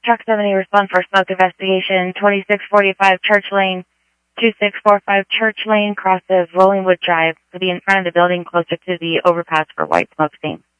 Truck 70, respond for smoke investigation, 2645 Church Lane, 2645 Church Lane, cross of Rollingwood Drive, to be in front of the building closer to the overpass for white smoke stain.